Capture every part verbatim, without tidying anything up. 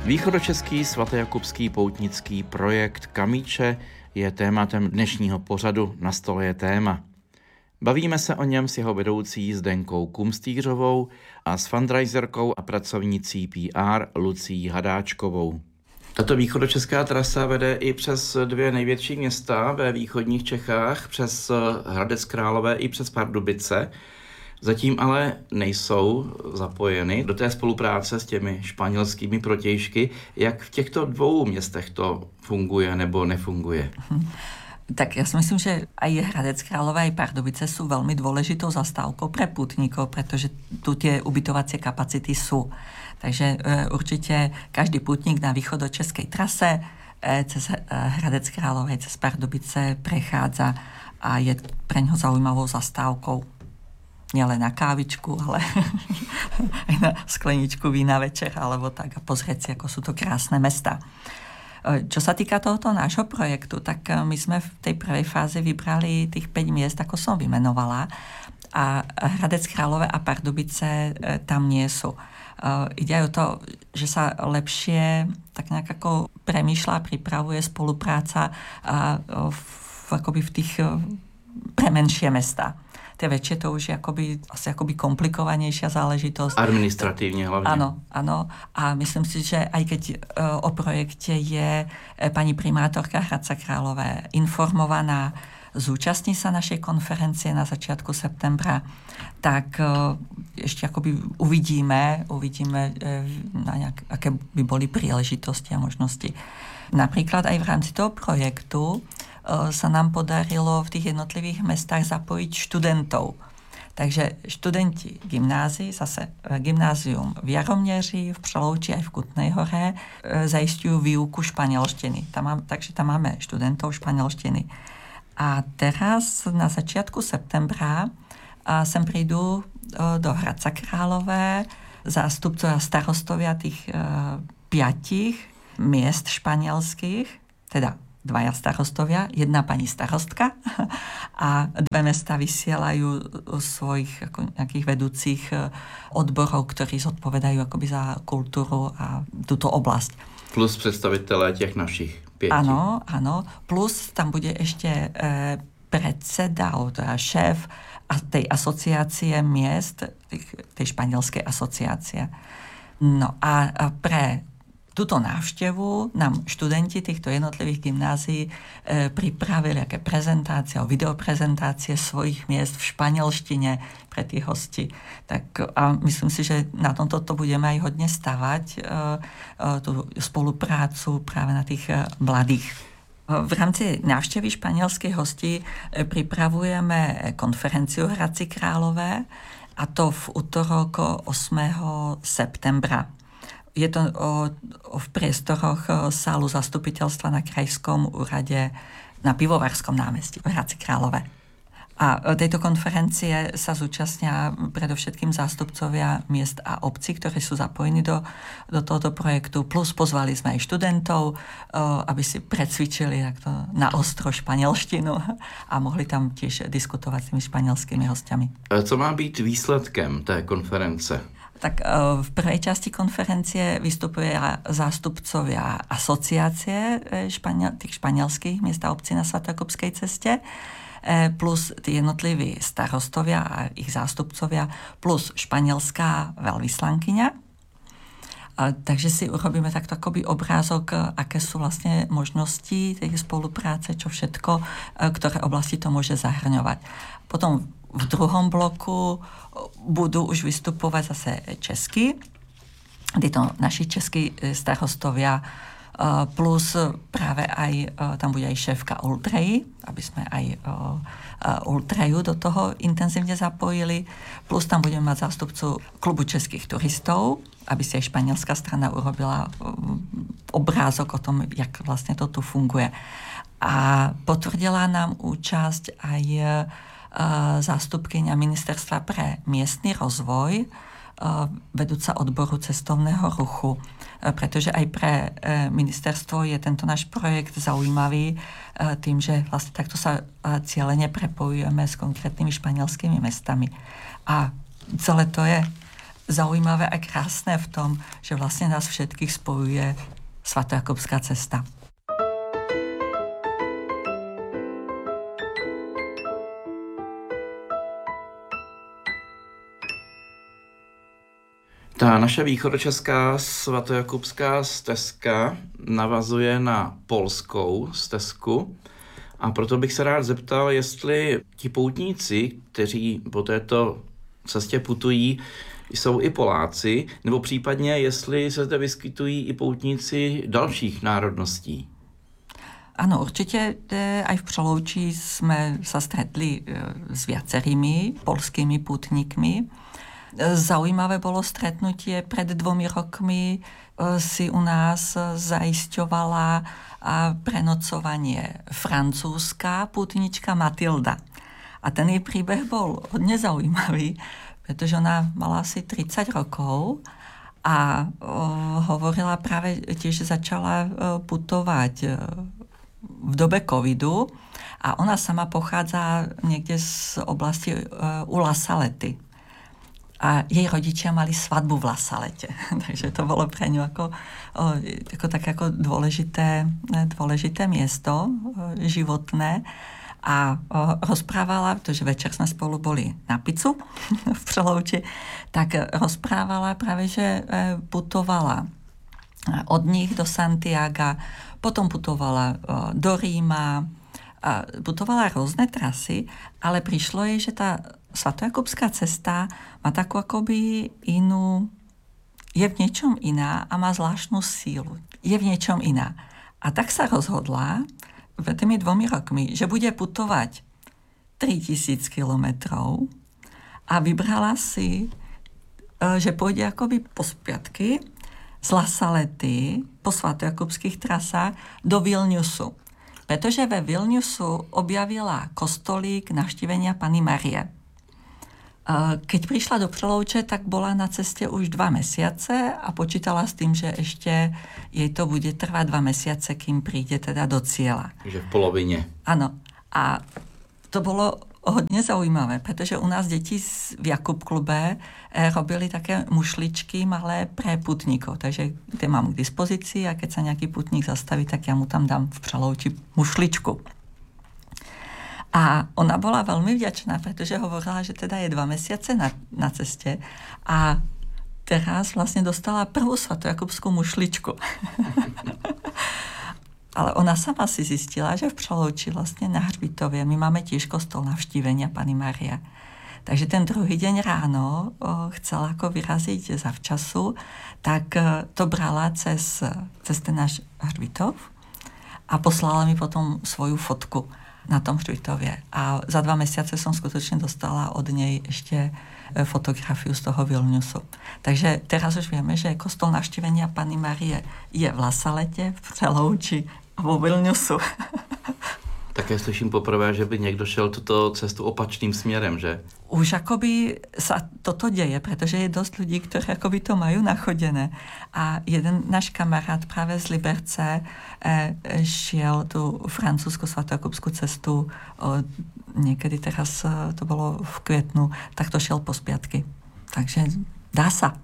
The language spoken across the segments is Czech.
Východočeský svatojakubský poutnický projekt Kamíče je tématem dnešního pořadu Na stole je téma. Bavíme se o něm s jeho vedoucí Zdenkou Kumstýřovou a s fundraiserkou a pracovnicí P R Lucí Hadáčkovou. Tato východočeská trasa vede i přes dvě největší města ve východních Čechách, přes Hradec Králové i přes Pardubice. Zatím ale nejsou zapojeny do té spolupráce s těmi španělskými protějšky. Jak v těchto dvou městech to funguje nebo nefunguje? Tak ja si myslím, že aj Hradec Králové, aj Pardubice sú veľmi dôležitou zastávkou pre pútnikov, pretože tu tie ubytovacie kapacity sú. Takže e, určite každý pútnik na východočeskej trase e, cez e, Hradec Králové, cez Pardubice prechádza a je pre ňoho zaujímavou zastávkou. Nielen na kávičku, ale aj na skleničku vína večer, alebo tak a pozrieť si, ako sú to krásne mesta. Čo sa týka tohoto nášho projektu, tak my sme v tej prvej fáze vybrali tých päť miest, ako som vymenovala, a Hradec Králové a Pardubice tam nie sú. Ide aj o to, že sa lepšie tak nejak ako premýšľa, pripravuje spolupráca v, akoby v tých pre menšie mestá. Tie väčšie to už je akoby, asi akoby komplikovanejšia záležitosť. Administratívne hlavne. Áno, áno. A myslím si, že aj keď e, o projekte je e, pani primátorka Hradca Králové informovaná, zúčastní sa našej konferencie na začiatku septembra, tak e, ešte akoby uvidíme, uvidíme, e, na nejak, aké by boli príležitosti a možnosti. Napríklad aj v rámci toho projektu sa nám podarilo v tých jednotlivých mestách zapojiť študentov. Takže študenti gymnázií, zase gymnázium v Jaromněři, v Přelouči aj v Kutnej Hore zajistujú výuku španielštiny. Tam mám, takže tam máme študentov španielštiny. A teraz na začiatku septembra sem prídu do Hradca Králové zástupcovia starostovia tých piatich miest španielských, teda dvaja starostovia, jedna pani starostka a dve mesta vysielajú svojich ako nejakých vedúcich odborov, ktorí zodpovedajú akoby za kultúru a túto oblasť. Plus predstaviteľe tých našich pieti. Áno, áno. Plus tam bude ešte e, predseda, teda šéf a tej asociácie miest, tej, tej španielskej asociácie. No a, a pre túto návštevu nám študenti týchto jednotlivých gymnázií e, pripravili aké prezentácie, videoprezentácie svojich miest v španielštine pre tých hostí. Tak, a myslím si, že na tomto to budeme aj hodne stavať, e, e, tú spoluprácu práve na tých e, mladých. V rámci návštevy španielských hostí e, pripravujeme konferenciu Hradci Králové, a to v utorok ôsmeho septembra. Je to o, o v priestoroch sálu zastupiteľstva na Krajskom úrade na Pivovarskom námestí v Hradci Králové. A tejto konferencie sa zúčastnia predovšetkým zástupcovia miest a obcí, ktorí sú zapojení do, do tohoto projektu. Plus pozvali sme aj študentov, aby si precvičili takto na ostro španielštinu a mohli tam tiež diskutovať s tými španielskými hostiami. Co má byť výsledkem té konference? Tak v prvej časti konferencie vystupuje zástupcovia asociácie španiel, tých španielských miest a obcí na Svatojakubskej ceste, plus tí jednotliví starostovia a ich zástupcovia, plus španielská veľvyslankyňa. Takže si urobíme takto akoby obrázok, aké sú vlastne možnosti tej spolupráce, čo všetko, ktoré oblasti to môže zahrňovať. Potom v druhom bloku budú už vystupovať zase česky, títo naši českí starostovia, plus práve aj, tam bude aj šéfka Ultreji, aby sme aj Ultreju do toho intenzívne zapojili, plus tam budeme mať zástupcu klubu českých turistov, aby si aj španielská strana urobila obrázok o tom, jak vlastne to tu funguje. A potvrdila nám účasť aj zástupkyňa Ministerstva pre miestny rozvoj, vedúca odboru cestovného ruchu, pretože aj pre ministerstvo je tento náš projekt zaujímavý tým, že vlastne takto sa cieľene prepojujeme s konkrétnymi španielskými mestami. A celé to je zaujímavé a krásné v tom, že vlastně nás všetkých spojuje svatojakubská cesta. Ta naše východočeská svatojakubská stezka navazuje na polskou stezku a proto bych se rád zeptal, jestli ti poutníci, kteří po této cestě putují, jsou i Poláci, nebo případně jestli se zde vyskytují i poutníci dalších národností. Áno, určite aj v Přelouči sme sa stretli s viacerými polskými pútnikmi. Zaujímavé bolo stretnutie pred dvomi rokmi, si u nás zaisťovala prenocovanie francúzska pútnička Matilda. A ten jej príbeh bol hodne zaujímavý, pretože ona mala asi tridsať rokov a hovorila práve tiež, že začala putovať v dobe covidu a ona sama pochádza niekde z oblasti u La Salety. A jej rodičia mali svadbu v La Salete. Takže to bolo pre ňu ako, ako také ako dôležité, dôležité miesto životné. A rozprávala, pretože večer sme spolu boli na pizzu v Přelouči, tak rozprávala práve, že putovala od nich do Santiaga, potom putovala do Ríma, a putovala rôzne trasy, ale prišlo jej, že tá svatojakubská cesta má takú akoby inú, je v niečom iná a má zvláštnu sílu. Je v niečom iná. A tak sa rozhodla pred tými dvomi rokmi, že bude putovať tritisíc kilometrov a vybrala si, že pôjde akoby po spiatky z La Salety po svatojakubských trasách do Vilniusu. Pretože ve Vilniusu objavila kostolík navštívenia Panny Márie. Keď prišla do Přelouče, tak bola na ceste už dva mesiace a počítala s tým, že ešte jej to bude trvať dva mesiace, kým príde teda do cieľa. Takže v polovině. Áno. A to bolo hodne zaujímavé, pretože u nás deti v Jakub klube robili také mušličky malé pre putníkov. Takže tie mám k dispozícii a keď sa nejaký putník zastaví, tak ja mu tam dám v Přelouči mušličku. A ona bola veľmi vďačná, pretože hovorila, že teda je dva mesiace na, na ceste a teraz vlastne dostala prvú svatojakubskú mušličku. Ale ona sama si zistila, že v Přelouči vlastne na Hřbitovie my máme tiež kostol navštívenia Panny Márie. Takže ten druhý deň ráno o, chcela ako vyraziť zavčasu, tak o, to brala cez, cez ten náš Hřbitov a poslala mi potom svoju fotku na tom Hřbitovie. A za dva mesiace som skutočne dostala od nej ešte fotografiu z toho Vilniusu. Takže teraz už vieme, že kostol navštívenia Panny Márie je v La Salete, v Přelouči a vo Vilniusu. Také slyším poprvé, že by někdo šel tuto cestu opačným směrem, že? Už akoby sa toto deje, pretože je dosť ľudí, ktorí akoby to majú nachodené. A jeden náš kamarát práve z Liberce e, šiel tú francúzsku svatojakubskú cestu o, niekedy teraz, to bolo v květnu, tak to šiel po spiatky. Takže dá sa.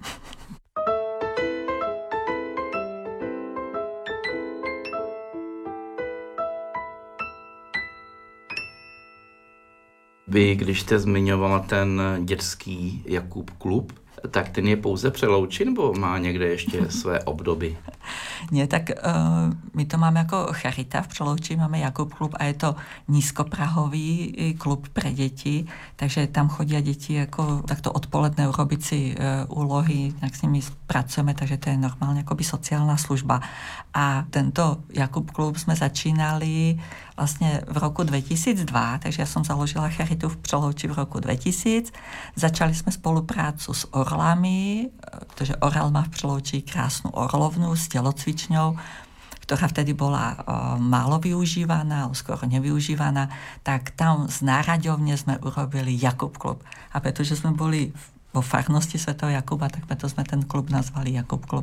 Vy, když jste zmiňovala ten dětský Jakub klub, tak ten je pouze Přelouči, nebo má někde ještě své obdoby? Nie, tak uh, my to máme jako Charita v Přelouči, máme Jakub klub a je to nízkoprahový klub pre deti, takže tam chodí děti jako takto odpoledne urobiť si uh, úlohy, jak s nimi pracujeme, takže to je normálně akoby sociálna služba. A tento Jakub klub jsme začínali vlastně v roku dvetisícdva, takže ja som založila Charitu v Přelouči v roku dvetisíc. Začali jsme spoluprácu s orlami, protože Orel má v Přelouči krásnu orlovnu s telocvičňou, ktorá vtedy bola o, málo využívaná, skoro nevyužívaná, tak tam z náraďovne sme urobili Jakub klub. A pretože sme boli vo farnosti svätého Jakuba, tak preto sme ten klub nazvali Jakub klub.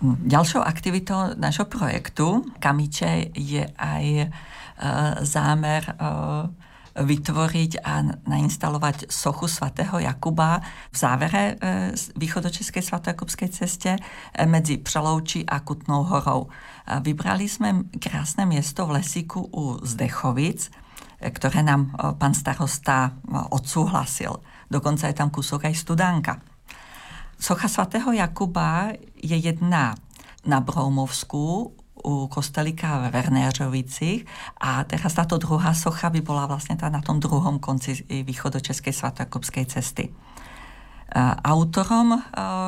Ďalšou aktivitou nášho projektu Kamíče je aj e, zámer e, vytvoriť a nainstalovať sochu svätého Jakuba v závere e, východočeskej svatojakubskej ceste e, medzi Přeloučí a Kutnou horou. E, vybrali sme krásne miesto v lesíku u Zdechovic, e, ktoré nám e, pán starosta e, odsúhlasil. Dokonca je tam kúsok aj Studánka. Socha svätého Jakuba je jedna na Broumovsku u kostelíka v Vernéřovicích a teraz táto druhá socha by bola vlastne tá na tom druhom konci východočeskej svatojakubskej cesty. Autorom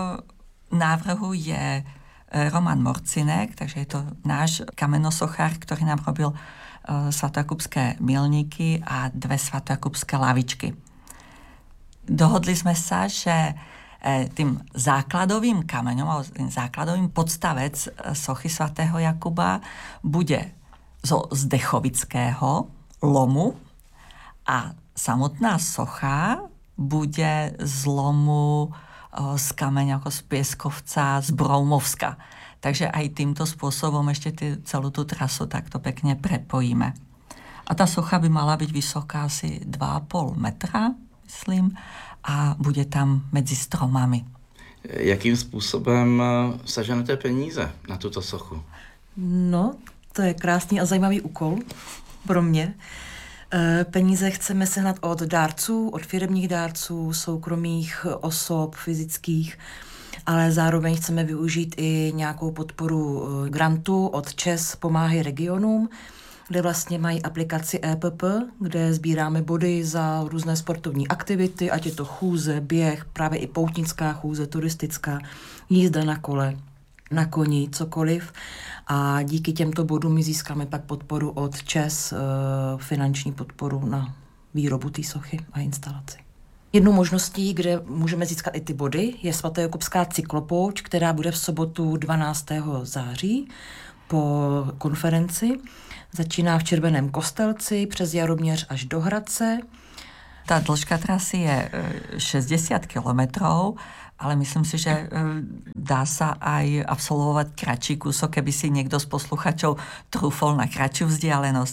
návrhu je Roman Morcinek, takže je to náš kamenosochár, ktorý nám robil svatojakubské milníky a dve svatojakubské lavičky. Dohodli sme sa, že tým základovým kameňom, alebo tým základovým podstavec sochy svätého Jakuba bude zo Zdechovického lomu a samotná socha bude z lomu z kameňa ako z Pieskovca, z Broumovska. Takže aj týmto spôsobom ešte tý, celú tú trasu takto pekne prepojíme. A tá socha by mala byť vysoká asi dva a pol metra, myslím, a bude tam mezi stromami. Jakým způsobem seženete peníze na tuto sochu? No, to je krásný a zajímavý úkol pro mě. Peníze chceme sehnat od dárců, od firemních dárců, soukromých osob, fyzických, ale zároveň chceme využít i nějakou podporu grantu od ČES Pomáhej regionům, kde vlastně mají aplikaci E P P, kde sbíráme body za různé sportovní aktivity, ať je to chůze, běh, právě i poutnická chůze, turistická, jízda na kole, na koni, cokoliv. A díky těmto bodům my získáme pak podporu od ČES, finanční podporu na výrobu té sochy a instalaci. Jednou možností, kde můžeme získat i ty body, je svatojakubská cyklopouť, která bude v sobotu dvanáctého září po konferenci. Začíná v Červeném Kostelci přes Jaroměř až do Hradce. Tá dĺžka trasy je šesťdesiat kilometrov, ale myslím si, že dá sa aj absolvovať kratší kúsok, keby si niekto z posluchačov trúfol na kratšiu vzdialenosť.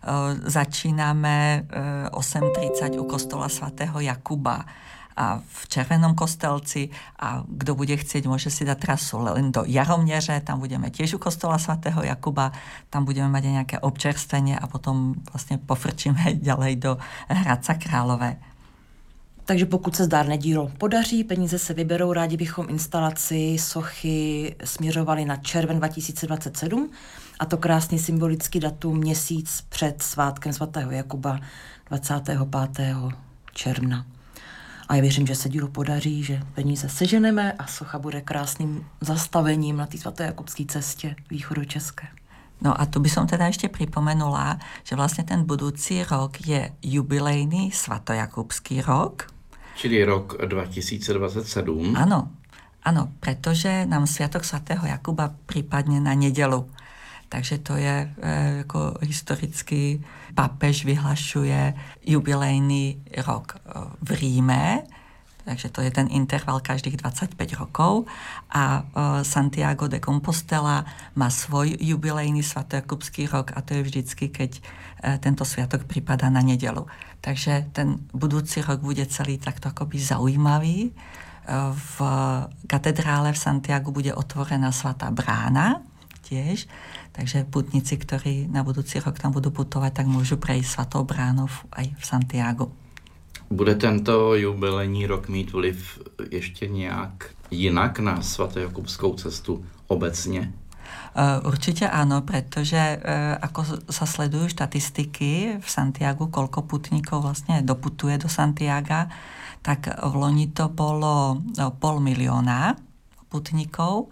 Začíname osem tridsať u kostola svätého Jakuba a v Červenom Kostelci a kto bude chcieť, môže si dať trasu len do Jaromneře, tam budeme tiež u kostola svätého Jakuba, tam budeme mať aj nejaké občerstvenie a potom vlastne pofrčíme ďalej do Hradca Králové. Takže pokud se zdárné dílo podaří, peníze se vyberou, rádi bychom instalaci sochy směřovali na červen dva tisíce dvacet sedm a to krásný symbolický datum měsíc před svátkem svatého Jakuba dvacátého pátého června. A já věřím, že se dílo podaří, že peníze seženeme a socha bude krásným zastavením na té svatojakubské cestě východočeské. No a tu by som teda ešte pripomenula, že vlastne ten budúci rok je jubilejný svatojakubský rok. Čili rok dva tisíce dvacet sedm. Áno, áno, pretože nám Sviatok svätého Jakuba prípadne na nedelu. Takže to je e, ako historický pápež vyhlašuje jubilejný rok v Ríme, takže to je ten interval každých dvadsaťpäť rokov a e, Santiago de Compostela má svoj jubilejný svatojakubský rok a to je vždycky, keď e, tento sviatok pripadá na nedelu. Takže ten budúci rok bude celý takto akoby zaujímavý. E, v katedrále v Santiagu bude otvorená svätá brána tiež, takže putníci, ktorí na budúci rok tam budú putovať, tak môžu prejsť svatou bránou aj v Santiagu. Bude tento jubilejní rok mít vliv ještě nějak jinak na svatojakubskou cestu obecně? Určite áno, pretože ako sa sledujú štatistiky v Santiagu, koľko putníkov vlastne doputuje do Santiaga, tak v loni to bolo pol milióna putníkov,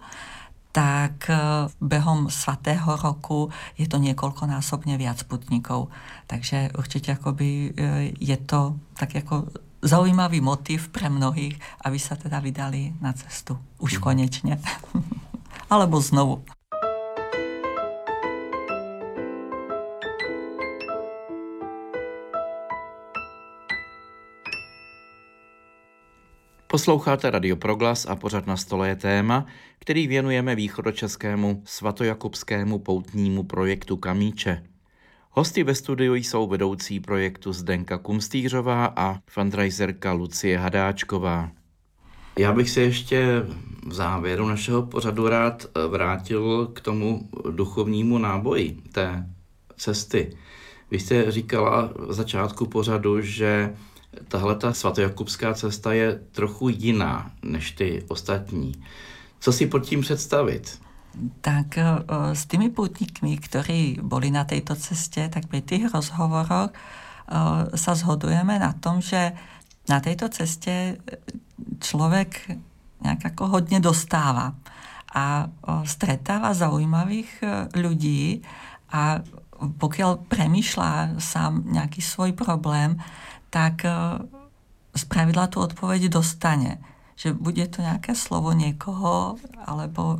tak behom svatého roku je to niekoľkonásobne viac putníkov. Takže určite akoby je to tak ako zaujímavý motív pre mnohých, aby sa teda vydali na cestu. Už konečne. Alebo znovu. Posloucháte Radio Proglas a pořad Na stole je téma, který věnujeme východočeskému svatojakubskému poutnímu projektu Kamíče. Hosty ve studiu jsou vedoucí projektu Zdenka Kumstýřová a fundraiserka Lucie Hadáčková. Já bych se ještě v závěru našeho pořadu rád vrátil k tomu duchovnímu náboji té cesty. Vy jste říkala v začátku pořadu, že tahleta svatojakubská cesta je trochu jiná než ty ostatní. Co si pod tím představit? Tak s tými pútnikmi, ktorí boli na tejto ceste, tak pri tých rozhovoroch sa zhodujeme na tom, že na tejto ceste človek nejak ako hodne dostáva a stretáva zaujímavých ľudí a pokiaľ premýšľa sám nejaký svoj problém, tak spravidla tú odpoveď dostane. Že bude to nejaké slovo niekoho, alebo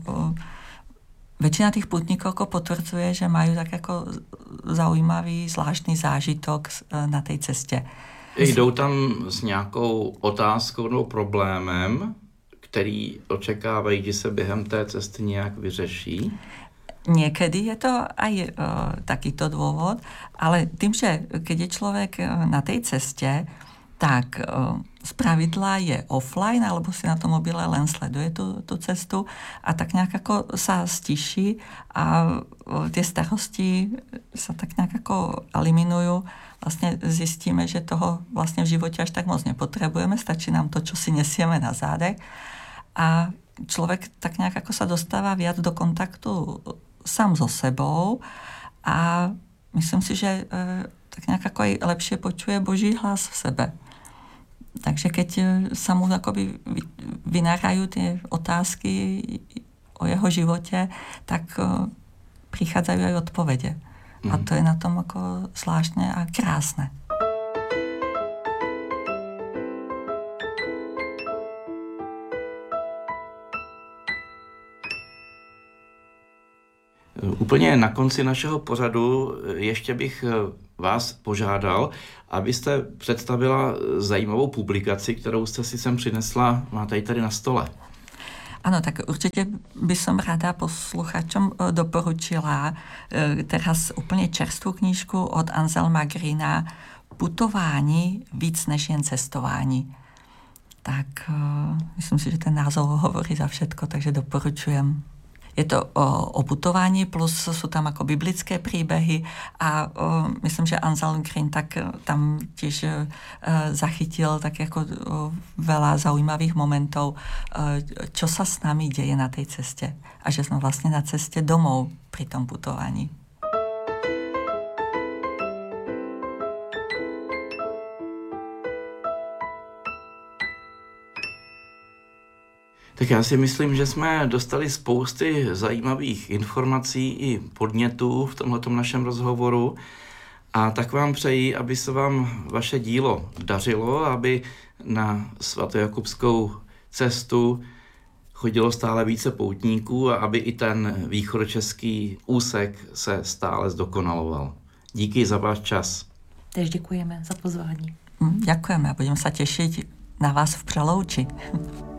väčšina tých pútnikov potvrdzuje, že majú tak ako zaujímavý, zvláštny zážitok na tej ceste. Jdou tam s nějakou otázkou nebo problémem, který očekávají, že se během té cesty nějak vyřeší? Niekedy je to aj uh, takýto dôvod, ale tým, že keď je človek na tej ceste, tak uh, spravidla je offline, alebo si na tom mobile len sleduje tú, tú cestu a tak nejak ako sa stiší a uh, tie starosti sa tak nejak ako eliminujú. Vlastne zistíme, že toho vlastne v živote až tak moc nepotrebujeme, stačí nám to, čo si nesieme na zádech a človek tak nejak ako sa dostáva viac do kontaktu sám so sebou a myslím si, že e, tak nejak ako aj lepšie počuje Boží hlas v sebe. Takže keď sa mu akoby vynárajú tie otázky o jeho živote, tak e, prichádzajú aj odpovede. Mm. A to je na tom ako zvláštne a krásne. Úplně na konci našeho pořadu ještě bych vás požádal, abyste představila zajímavou publikaci, kterou jste si sem přinesla, máte ji tady na stole. Áno, tak určite by som rada posluchačom doporučila teraz úplne čerstvú knižku od Anselma Greena Putování víc než jen cestování. Tak myslím si, že ten názov hovorí za všetko, takže doporučujem. Je to o, o putování, plus sú tam ako biblické príbehy a o, myslím, že Anselm Green tak tam tiež o, zachytil tak ako o, veľa zaujímavých momentov, o, čo sa s nami deje na tej ceste a že sme vlastne na ceste domov pri tom putovaní. Tak já si myslím, že jsme dostali spousty zajímavých informací i podnětů v tomhletom našem rozhovoru a tak vám přeji, aby se vám vaše dílo dařilo, aby na svatojakubskou cestu chodilo stále více poutníků a aby i ten východočeský úsek se stále zdokonaloval. Díky za váš čas. Tež děkujeme za pozvání. Ďakujeme a budeme sa tešiť na vás v Přelouči.